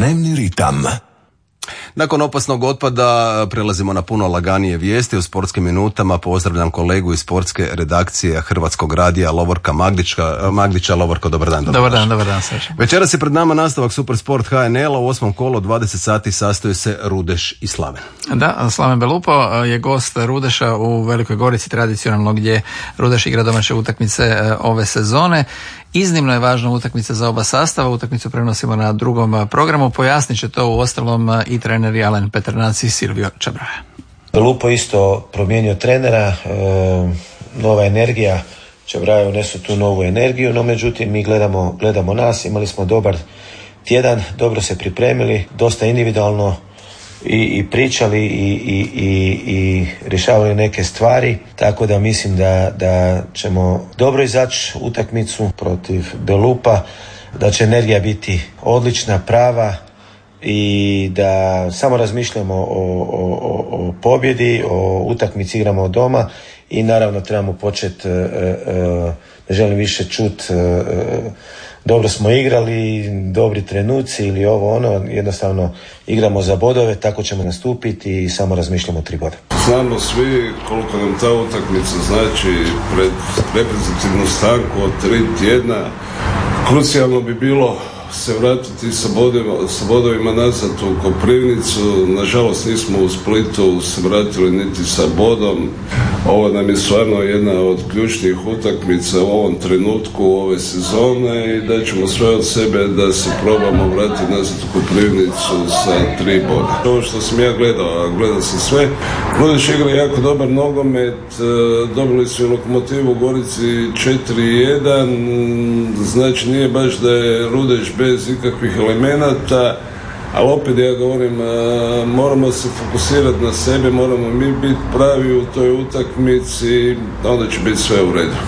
Dnevni ritam. Nakon opasnog otpada prelazimo na puno laganije vijesti. U sportskim minutama pozdravljam kolegu iz sportske redakcije Hrvatskog radija Lovorka Magdića. Lovorko, dobar dan. Dobar dan, Saša. Večeras je pred nama nastavak Supersport HNL-a. U 8. kolu 20 sati sastoje se Rudeš i Slaven. Da, Slaven Belupo je gost Rudeša u Velikoj Gorici, tradicionalno gdje Rudeš igra domaće utakmice ove sezone. Iznimno je važna utakmica za oba sastava, utakmicu prenosimo na drugom programu, pojasnit će to u ostalom i treneri Alen Peternac i Silvio Čabraja. Belupo isto promijenio trenera, nova energija, Čabraja unesu tu novu energiju, no međutim mi gledamo nas, imali smo dobar tjedan, dobro se pripremili, dosta individualno i pričali i rješavali neke stvari, tako da mislim da ćemo dobro izaći utakmicu protiv Belupa, da će energija biti odlična, prava i da samo razmišljamo o pobjedi, o utakmici, igramo od doma i naravno trebamo početi, ne želim više čuti dobro smo igrali, dobri trenuci ili ovo ono, jednostavno igramo za bodove, tako ćemo nastupiti i samo razmišljamo 3 boda. Znamo svi koliko nam ta utakmica znači pred reprezentativnu stanku od 3 tjedna. Krucijalno bi bilo se vratiti sa bodovima nazad u Koprivnicu. Nažalost nismo u Splitu se vratili niti sa bodom. Ovo nam je stvarno jedna od ključnih utakmica u ovom trenutku ove sezone i da ćemo sve od sebe da se probamo vratiti nazad u Koprivnicu sa 3 boda. Ovo što sam ja gledao sam sve. Rudeš igra jako dobar nogomet, dobili su i Lokomotivu u Gorici 4-1, znači nije baš da je Rudeš bez ikakvih elemenata, ali opet ja govorim, moramo se fokusirati na sebe, moramo mi biti pravi u toj utakmici, onda će biti sve u redu.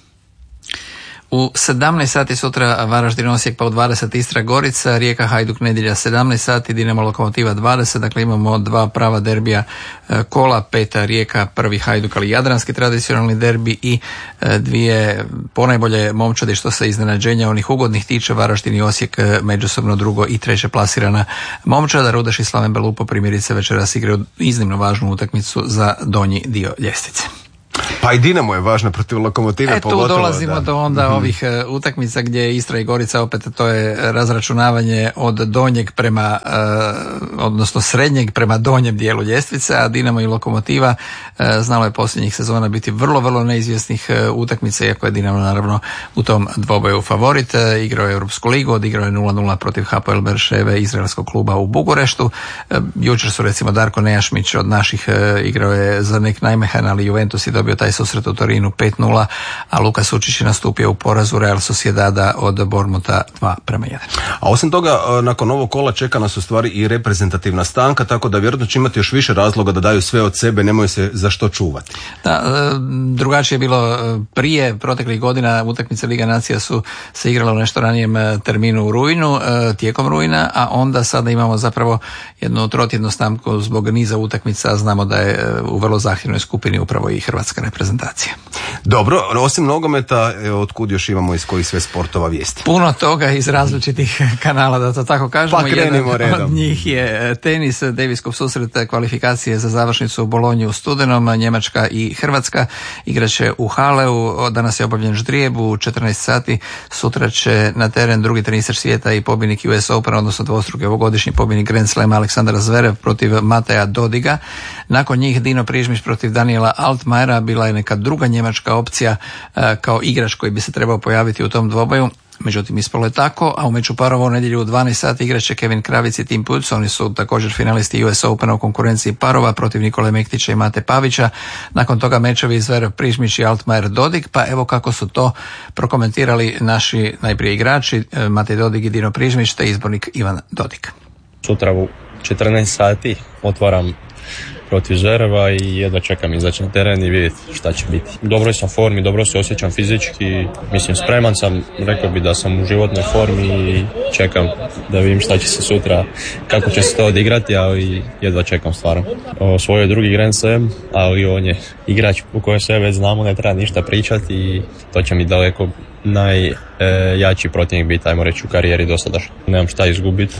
U 17 sati sutra Varaždin Osijek, pa u 20 Istra Gorica, Rijeka Hajduk nedjelja 17 sati, Dinamo Lokomotiva 20, dakle imamo 2 prava derbija kola, 5 Rijeka, 1 Hajduk, ali jadranski tradicionalni derbi i 2 ponajbolje momčadi što se iznenađenja onih ugodnih tiče, Varaždin i Osijek međusobno 2. i 3. plasirana momčada. Rudeš i Slaven Belupo primjerice večeras igraju iznimno važnu utakmicu za donji dio ljestvice. Pa i Dinamo je važna protiv Lokomotive. Tu dolazimo do onda ovih utakmica gdje Istra i Gorica, opet to je razračunavanje od donjeg prema, odnosno srednjeg prema donjem dijelu ljestvice, a Dinamo i Lokomotiva znalo je posljednjih sezona biti vrlo, vrlo neizvjesnih utakmica, iako je Dinamo naravno u tom dvoboju favorit. Igrao je Europsku ligu, odigrao je 0-0 protiv Hapoel Berševe izraelskog kluba u Bukureštu. Jučer su recimo Darko Nejašmić od naših igrao je za nek Najmehan, ali Juventus je dobio taj susret u Torinu 5-0, a Luka Sučić je nastupio u porazu Real Sociedada od Bormuta 2-1. A osim toga, nakon ovog kola čeka nas u stvari i reprezentativna stanka, tako da vjerojatno će imati još više razloga da daju sve od sebe, nemoj se za što čuvati. Da, drugačije je bilo prije proteklih godina, utakmice Liga nacija su se igrale u nešto ranijem terminu u rujnu, tijekom rujna, a onda sada imamo zapravo jednu trotjednu stanku zbog niza utakmica, znamo da je u vrlo zahtjevnoj skupini upravo i hrvatska reprezentacija. Dobro, osim nogometa, otkud još imamo iz kojih sve sportova vijesti? Puno toga iz različitih kanala, da to tako kažemo. Pa krenimo redom. Od njih je tenis, Davis Cup susret, kvalifikacije za završnicu u Bolonji u studenom, Njemačka i Hrvatska igraće u Haleu, danas je obavljen ždrijeb u 14 sati, sutra će na teren drugi teniser svijeta i pobjednik US Open, odnosno dvostruki ovogodišnji pobjednik Grand Slama Aleksandar Zverev protiv Mateja Dodiga. Nakon njih Dino Prižmić protiv Daniela Altmajera, bila je neka druga njemačka opcija kao igrač koji bi se trebao pojaviti u tom dvoboju. Međutim, ispalo je tako, a u meču parova u nedjelju u 12 sati igraće Kevin Kravic i Tim Puc, oni su također finalisti US Opena u konkurenciji parova protiv Nikole Mektića i Mate Pavića. Nakon toga mečevi Zverev Prižmić i Altmajer Dodig, pa evo kako su to prokomentirali naši najprije igrači, Matej Dodig i Dino Prižmić, te izbornik Ivan Dodig. Sutra u 14 sati otvaram protiv Zvereva i jedva čekam izaći na teren i vidjeti šta će biti. Dobro sam u formi, dobro se osjećam fizički, mislim spreman sam, rekao bi da sam u životnoj formi i čekam da vidim šta će se sutra, kako će se to odigrati, ali jedva čekam stvarno. Osvojio drugi Grand Slam, ali on je igrač u kojem sve već znamo, ne treba ništa pričati i to će mi daleko najjači protivnik biti, ajmo reći, u karijeri dosadašnji. Nemam šta izgubiti,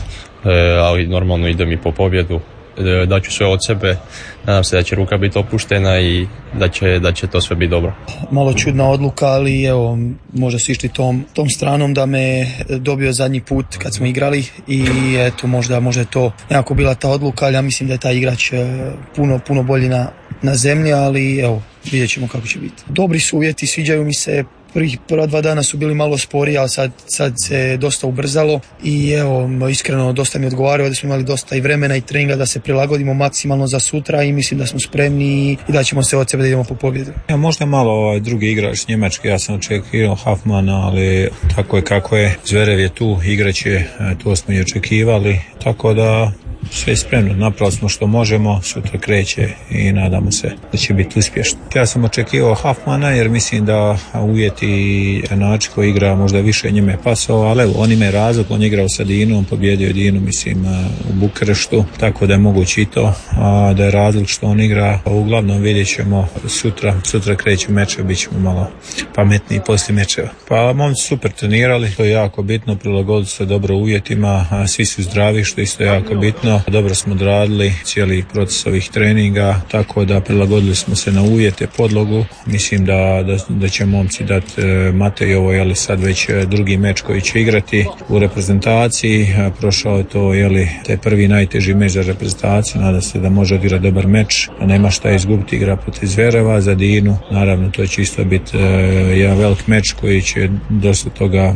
ali normalno idem i po pobjedu. Daću sve od sebe, nadam se da će ruka biti opuštena i da će to sve biti dobro. Malo čudna odluka, ali evo, možda su išli tom stranom da me dobio zadnji put kad smo igrali i eto, možda je to nekako bila ta odluka, ali ja mislim da je taj igrač puno bolji na zemlji, ali evo, vidjet ćemo kako će biti. Dobri su uvjeti, sviđaju mi se. Prva 2 dana su bili malo sporiji, ali sad se dosta ubrzalo i evo, iskreno dosta mi odgovaraju da smo imali dosta i vremena i treninga da se prilagodimo maksimalno za sutra i mislim da smo spremni i da ćemo se od sebe da idemo po pobjedu. Ja, možda malo drugi igrač Njemačke, ja sam očekivao Hafmana, ali tako je kako je. Zverev je tu, igraće, to smo i očekivali, tako da sve je spremno, napravili smo što možemo, sutra kreće i nadamo se da će biti uspješno. Ja sam očekivao Hafmana jer mislim da uvjeti i način koji igra možda više njime pasao, ali evo, on ima razlog, on igrao sa Dinom, pobjedio Dinu, mislim, u Bukareštu, tako da je moguće i to, a da je razlog što on igra. Uglavnom vidjet ćemo sutra kreće meče, bit ćemo malo pametniji poslije mečeva. Pa momci super trenirali, to je jako bitno, prilagodili se dobro uvjetima, svi su zdravi, što isto je jako bitno. Dobro smo odradili cijeli proces ovih treninga, tako da prilagodili smo se na uvjete, podlogu. Mislim da će momci dati Matej, ovo je sad već drugi meč koji će igrati u reprezentaciji. Prošao je to taj prvi najteži meč za reprezentaciju, nada se da može odigrati dobar meč, a nema šta izgubiti, igra protiv Zvereva za Dinu. Naravno, to će isto biti jedan velik meč koji će dosta toga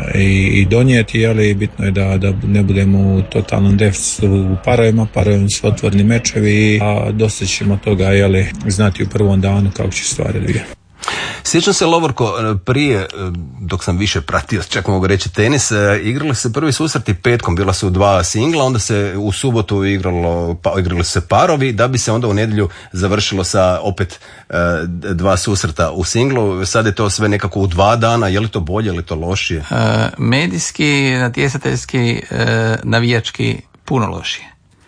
i donijeti, ali bitno je da ne budemo u totalnom deficitu u parovima su otvoreni mečevi, a dosta ćemo toga znati u prvom danu kako će stvari odvijati. Sjećam se, Lovorko, prije, dok sam više pratio, čak mogu reći tenis, igrali se prvi susreti petkom, bila su 2 singla, onda se u subotu igrali se parovi, da bi se onda u nedjelju završilo sa opet 2 susreta u singlu. Sad je to sve nekako u 2 dana, je li to bolje, je li to lošije? Medijski, natjecateljski, navijački puno lošije.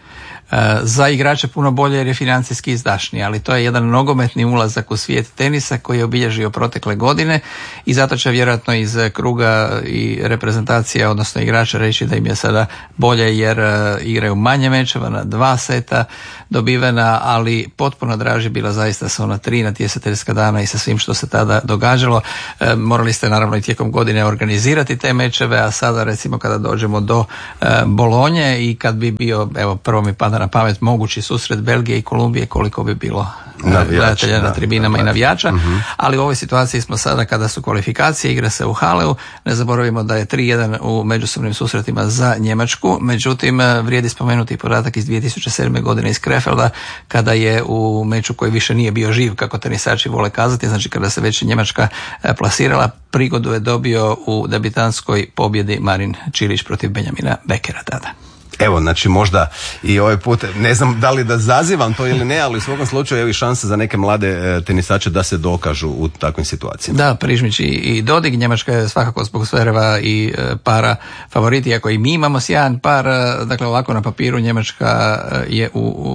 Za igrače puno bolje jer je financijski izdašniji, ali to je jedan nogometni ulazak u svijet tenisa koji je obilježio protekle godine i zato će vjerojatno iz kruga i reprezentacija, odnosno igrača, reći da im je sada bolje jer igraju manje mečeva na 2 seta dobivena, ali potpuno draži bila zaista sa ona 3 natjecateljska dana i sa svim što se tada događalo. Morali ste naravno i tijekom godine organizirati te mečeve, a sada recimo kada dođemo do Bolonje i kad bi bio, evo prvo mi pada na pamet mogući susret Belgije i Kolumbije, koliko bi bilo gledatelja na tribinama i navijača, ali u ovoj situaciji smo sada kada su kvalifikacije, igra se u Haleu, ne zaboravimo da je 3-1 u međusobnim susretima za Njemačku, međutim vrijedi spomenuti podatak iz 2007. godine iz Krefelda, kada je u meču koji više nije bio živ, kako tenisači vole kazati, znači kada se već Njemačka plasirala, prigodu je dobio u debitanskoj pobjedi Marin Čilić protiv Benjamina Bekera tada. Evo, znači možda i ovaj put, ne znam da li da zazivam to ili ne, ali u svakom slučaju evo i šanse za neke mlade tenisače da se dokažu u takvim situacijama. Da, Prižmić i Dodig, Njemačka je svakako zbog Zvereva i para favoriti, iako i mi imamo sjajan par, dakle ovako na papiru Njemačka je u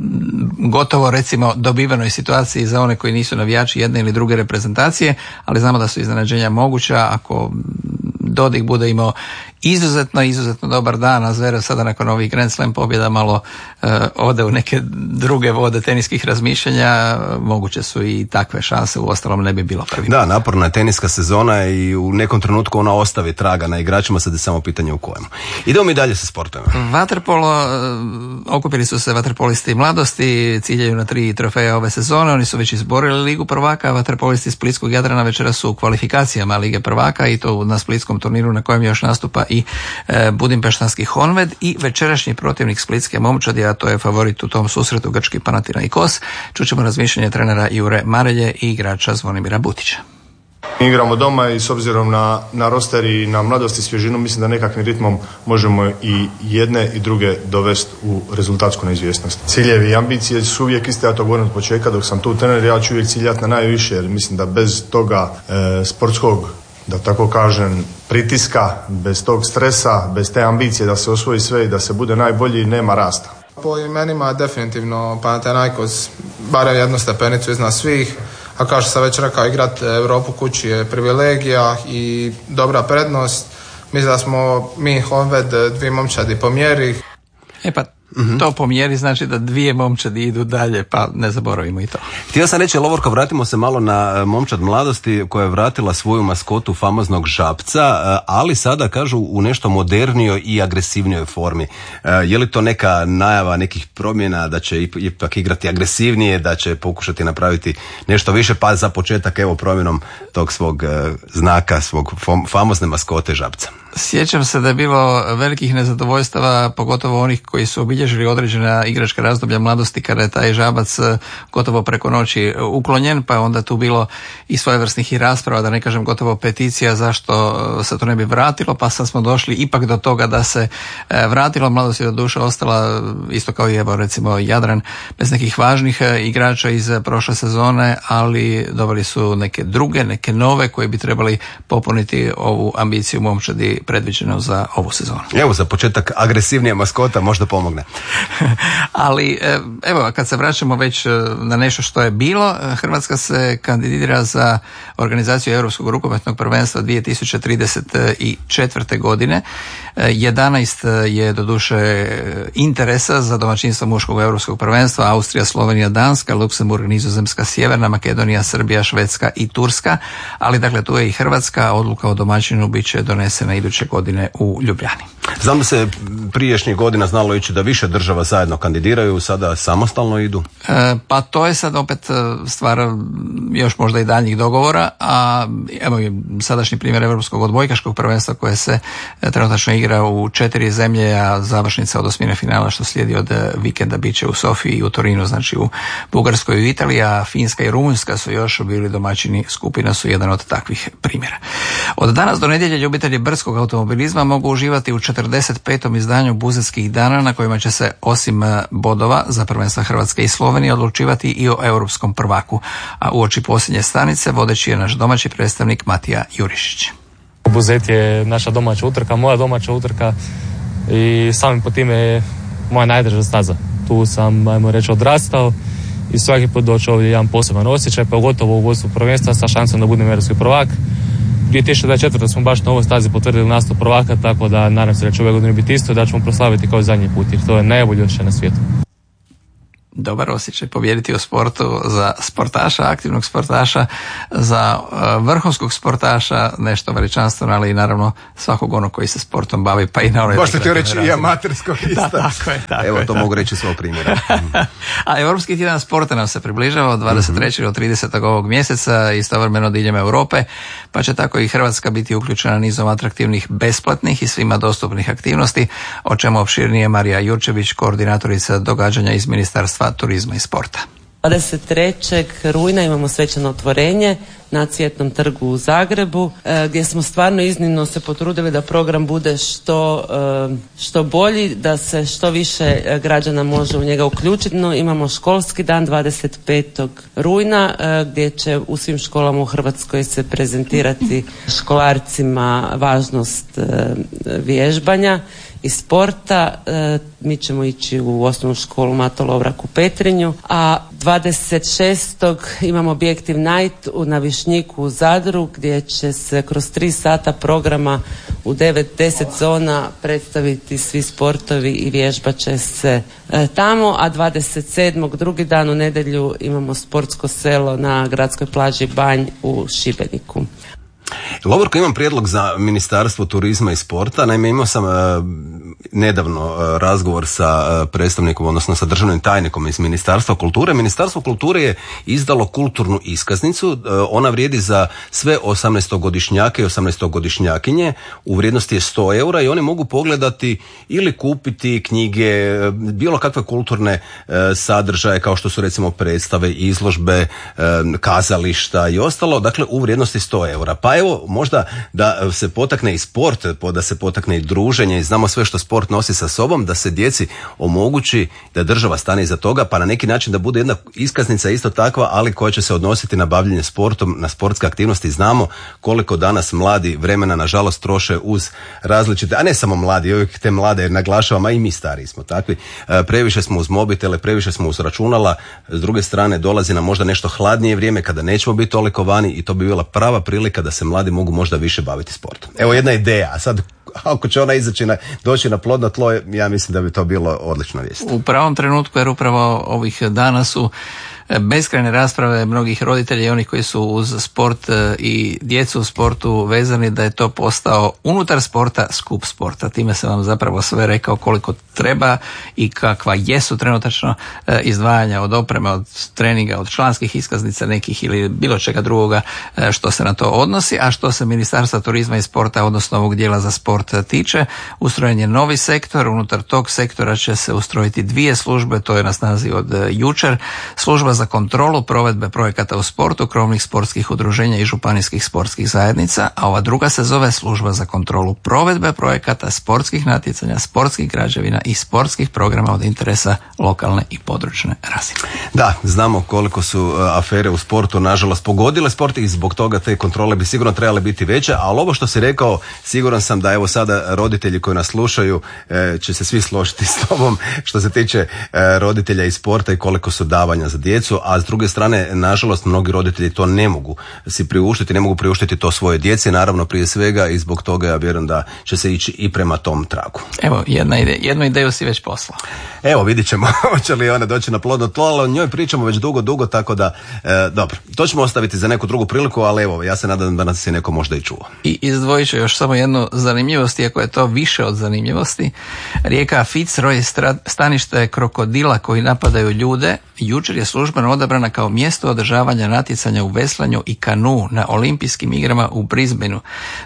gotovo recimo dobivenoj situaciji za one koji nisu navijači jedne ili druge reprezentacije, ali znamo da su iznenađenja moguća ako Dodig bude imao izuzetno dobar dan, a Zverev sada nakon ovih Grand Slam pobjeda malo ode u neke druge vode teniskih razmišljanja, moguće su i takve šanse, uostalom ne bi bilo prvi. Da, naporna je teniska sezona i u nekom trenutku ona ostavi traga na igračima, sad je samo pitanje u kojem. Idemo mi dalje sa sportovima. Vaterpolo, okupili su se vaterpolisti mladosti, ciljaju na 3 trofeja ove sezone, oni su već izborili Ligu prvaka, vaterpolisti Splitskog Jadrana večeras su u kvalifikacijama Lige prvaka i to na splitskom turniru na kojem još nastupa i budimpeštanski Honved i večerašnji protivnik splitske momčadi, a to je favorit u tom susretu grčki Panathinaikos. Čućemo razmišljanje trenera Jure Marelje i igrača Zvonimira Butića. Igramo doma i s obzirom na roster i na mladost i svježinu mislim da nekakvim ritmom možemo i jedne i druge dovesti u rezultatsku neizvjesnost. Ciljevi i ambicije su uvijek iste, ja to govorim od početka dok sam tu trener, ja ću uvijek ciljati na najviše jer mislim da bez toga sportskog, da tako kažem, pritiska, bez tog stresa, bez te ambicije da se osvoji sve i da se bude najbolji, nema rasta. Po imenima definitivno Panathinaikos barem jednu stepenicu iznad svih, a kao što sam već rekao, igrati Europu kući je privilegija i dobra prednost. Mislim da smo mi Honved dvije momčadi po mjeri. Pa to po mjeri znači da dvije momčadi idu dalje, pa ne zaboravimo i to. Htio sam reći, Lovorko, vratimo se malo na momčad mladosti koja je vratila svoju maskotu famoznog žabca, ali sada kažu u nešto modernijoj i agresivnijoj formi. Je li to neka najava nekih promjena da će ipak igrati agresivnije, da će pokušati napraviti nešto više, pa za početak evo promjenom tog svog znaka, svog famozne maskote žabca? Sjećam se da je bilo velikih nezadovoljstava, pogotovo onih koji su obilježili određena igračka razdoblja mladosti kada je taj žabac gotovo preko noći uklonjen, pa je onda tu bilo i svojevrsnih i rasprava, da ne kažem gotovo peticija zašto se to ne bi vratilo, pa sad smo došli ipak do toga da se vratilo. Mladost je do duše ostala isto kao i evo recimo Jadran bez nekih važnih igrača iz prošle sezone, ali dobili su neke druge, neke nove koji bi trebali popuniti ovu ambiciju momčadi predviđeno za ovu sezonu. Evo za početak agresivnija maskota možda pomogne. Ali evo kad se vraćamo već na nešto što je bilo, Hrvatska se kandidira za organizaciju Europskog rukometnog prvenstva 2034. godine. 11 je doduše interesa za domaćinstvo muškog europskog prvenstva: Austrija, Slovenija, Danska, Luksemburg, Nizozemska, Sjeverna Makedonija, Srbija, Švedska i Turska, ali dakle tu je i Hrvatska. Odluka o domaćinu bit će donesena iduće godine u Ljubljani. Znam da se prijašnjih godina znalo ići da više država zajedno kandidiraju, sada samostalno idu? Pa to je sad opet stvar još možda i daljnjih dogovora, a evo sadašnji primjer Europskog odbojkaškog prvenstva koje se trenutačno igra u 4 zemlje, a završnica od osmine finala što slijedi od vikenda bit će u Sofiji i u Torinu, znači u Bugarskoj i u Italiji, a Finska i Rumunjska su još bili domaćini skupina, su jedan od takvih primjera. Od danas do nedjelje ljubitelji brdskog automobilizma mogu uživati u 45. izdanju Buzetskih dana na kojima će se osim bodova za prvenstva Hrvatske i Slovenije odlučivati i o europskom prvaku, a uoči posljednje stanice vodeći je naš domaći predstavnik Matija Jurišić. Buzet je naša domaća utrka, moja domaća utrka i samim po time je moja najdraža staza. Tu sam, ajmo reći, odrastao i svaki put doći ovdje jedan poseban osjećaj, pogotovo u vodstvu prvenstva sa šansom da budem europski prvak. 2024. smo baš na ovoj stazi potvrdili nastup prvaka, tako da nadam se da će ove godine biti isto, da ćemo proslaviti kao zadnji put, jer to je najbolje osjećaj na svijetu. Dobar osjećaj pobijediti u sportu za sportaša, aktivnog sportaša, za vrhunskog sportaša, nešto veličanstveno, ali i naravno svakog onog koji se sportom bavi, pa i na onoj... Možete ti reći i amaterskog isto. Da, tako je. Evo, to mogu reći svog primjera. A Europski tjedan sporta nam se približava od 23. do 30. ovog mjeseca, istovremeno diljem Europe, pa će tako i Hrvatska biti uključena nizom atraktivnih, besplatnih i svima dostupnih aktivnosti, o čemu opširnije Marija Jurčević, koordinatorica događanja iz Ministarstva turizma i sporta. 23. rujna imamo svečano otvorenje na Cvjetnom trgu u Zagrebu, gdje smo stvarno iznimno se potrudili da program bude što bolji, da se što više građana može u njega uključiti. No, imamo školski dan 25. rujna gdje će u svim školama u Hrvatskoj se prezentirati školarcima važnost vježbanja i sporta. Mi ćemo ići u osnovnu školu Mato Lovrak u Petrinju, a 26. imamo Objective Night na Višnjiku u Zadru, gdje će se kroz 3 sata programa u 9-10 zona predstaviti svi sportovi i vježbat će se tamo, a 27. drugi dan u nedjelju imamo sportsko selo na gradskoj plaži Banj u Šibeniku. Lovorko, imam prijedlog za Ministarstvo turizma i sporta. Naime, imao sam nedavno razgovor sa predstavnikom, odnosno sa državnim tajnikom iz Ministarstva kulture. Ministarstvo kulture je izdalo kulturnu iskaznicu. Ona vrijedi za sve 18-godišnjake i 18-godišnjakinje. U vrijednosti je 100 eura i oni mogu pogledati ili kupiti knjige, bilo kakve kulturne sadržaje kao što su recimo predstave, izložbe, kazališta i ostalo. Dakle, u vrijednosti 100 eura. Pa evo, možda da se potakne i sport, da se potakne i druženje i znamo sve što sport nosi sa sobom, da se djeci omogući da država stane iza toga, pa na neki način da bude jedna iskaznica isto takva, ali koja će se odnositi na bavljenje sportom, na sportske aktivnosti. Znamo koliko danas mladi vremena nažalost troše uz različite, a ne samo mladi, uvijek te mlade naglašavam, a i mi stariji smo takvi. Previše smo uz mobitele, previše smo uz računala, s druge strane dolazi nam možda nešto hladnije vrijeme kada nećemo biti toliko vani i to bi bila prava prilika da se mladi mogu možda više baviti sportom. Evo jedna ideja, a sad ako će ona doći na plodno tlo, ja mislim da bi to bilo odlična vijest. U pravom trenutku, jer upravo ovih dana su beskrajne rasprave mnogih roditelja i onih koji su uz sport i djecu u sportu vezani da je to postao unutar sporta skup sporta. Time sam vam zapravo sve rekao koliko treba i kakva jesu trenutačno izdvajanja od opreme, od treninga, od članskih iskaznica nekih ili bilo čega drugoga što se na to odnosi, a što se Ministarstva turizma i sporta, odnosno ovog dijela za sport tiče, ustrojen je novi sektor. Unutar tog sektora će se ustrojiti 2 službe, to je na snazi od jučer. Služba za kontrolu provedbe projekata u sportu, krovnih sportskih udruženja i županijskih sportskih zajednica, a ova druga se zove služba za kontrolu provedbe projekata sportskih natjecanja, sportskih građevina i sportskih programa od interesa lokalne i područne razine. Da, znamo koliko su afere u sportu nažalost pogodile sport i zbog toga te kontrole bi sigurno trebale biti veće, ali ovo što si rekao, siguran sam da evo sada roditelji koji nas slušaju će se svi složiti s tobom što se tiče roditelja i sporta i koliko su davanja za djecu, a s druge strane, nažalost, mnogi roditelji to ne mogu si priuštiti, ne mogu priuštiti to svoje djece, naravno prije svega, i zbog toga ja vjerujem da će se ići i prema tom tragu. Evo, jednu ideju si već poslao. Evo, vidit ćemo hoće li ona doći na plodno tlo, ali o njoj pričamo već dugo, tako da, dobro, to ćemo ostaviti za neku drugu priliku, ali evo, ja se nadam da nas je neko možda i čuo. I izdvojit ću još samo jednu zanimljivost, iako je to više od zanimljivosti. Rijeka Fitzroy, stanište krokodila koji napadaju ljude, jučer je službeno odabrana kao mjesto održavanja natjecanja u veslanju i kanu na olimpijskim igrama u Brisbaneu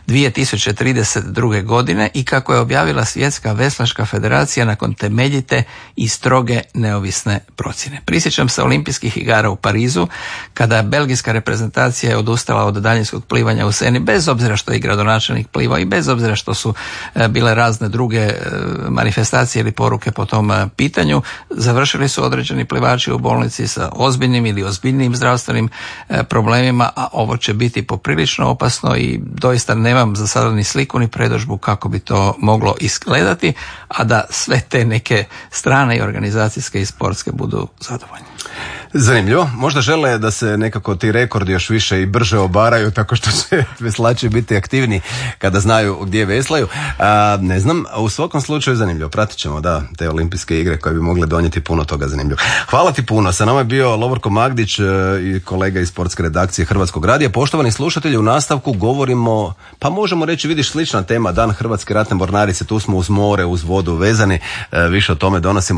2032. godine i kako je objavila Svjetska veslačka federacija nakon temeljite i stroge neovisne procjene. Prisjećam se olimpijskih igara u Parizu kada je belgijska reprezentacija odustala od daljinskog plivanja u Seni, bez obzira što je i gradonačelnik plivao i bez obzira što su bile razne druge manifestacije ili poruke po tom pitanju. Završili su određeni plivači u bolnici sa ozbiljnim ili ozbiljnijim zdravstvenim problemima, a ovo će biti poprilično opasno i doista nemam za sada ni sliku ni predodžbu kako bi to moglo izgledati, a da sve te neke strane i organizacijske i sportske budu zadovoljni. Zanimljivo. Možda žele da se nekako ti rekordi još više i brže obaraju tako što će veslači biti aktivni kada znaju gdje veslaju. Ne znam, u svakom slučaju zanimljivo. Pratit ćemo te olimpijske igre koje bi mogle donijeti puno toga zanimljivo. Hvala ti puno. Sa nama je bio Lovorko Magdić i kolega iz sportske redakcije Hrvatskog radija. Poštovani slušatelji, u nastavku govorimo, pa možemo reći, vidiš, slična tema, Dan Hrvatske ratne mornarice. Tu smo uz more, uz vodu vezani. Više o tome donosimo